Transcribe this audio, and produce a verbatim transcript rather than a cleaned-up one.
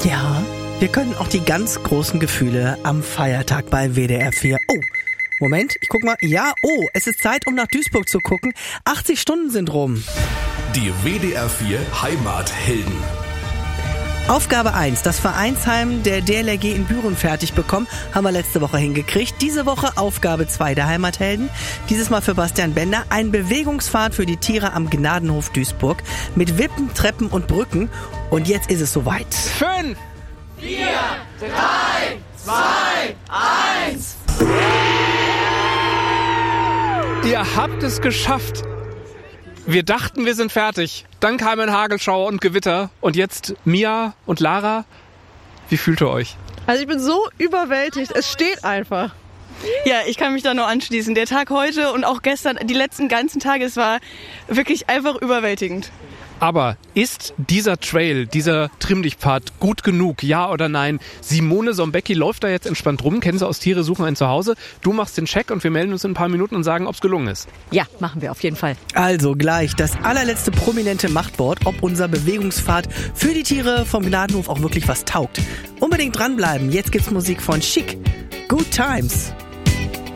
Ja, wir können auch die ganz großen Gefühle am Feiertag bei W D R vier. Oh, Moment, ich guck mal. Ja, oh, es ist Zeit, um nach Duisburg zu gucken. achtzig Stunden sind rum. Die W D R vier Heimathelden. Aufgabe eins, das Vereinsheim der D L R G in Büren fertig bekommen, haben wir letzte Woche hingekriegt. Diese Woche Aufgabe zwei der Heimathelden. Dieses Mal für Bastian Bender. Ein Bewegungspfad für die Tiere am Gnadenhof Duisburg mit Wippen, Treppen und Brücken. Und jetzt ist es soweit. Fünf, vier, drei, zwei, eins. Ihr habt es geschafft. Wir dachten, wir sind fertig. Dann kamen Hagelschauer und Gewitter. Und jetzt Mia und Lara. Wie fühlt ihr euch? Also ich bin so überwältigt. Es steht einfach. Ja, ich kann mich da nur anschließen. Der Tag heute und auch gestern, die letzten ganzen Tage, es war wirklich einfach überwältigend. Aber ist dieser Trail, dieser Trimm-dich-Pfad gut genug? Ja oder nein? Simone Sombecki läuft da jetzt entspannt rum. Kennen Sie aus Tiere suchen ein Zuhause. Du machst den Check und wir melden uns in ein paar Minuten und sagen, ob es gelungen ist. Ja, machen wir auf jeden Fall. Also gleich das allerletzte prominente Machtwort, ob unser Bewegungspfad für die Tiere vom Gnadenhof auch wirklich was taugt. Unbedingt dranbleiben. Jetzt gibt's Musik von Chic. Good Times.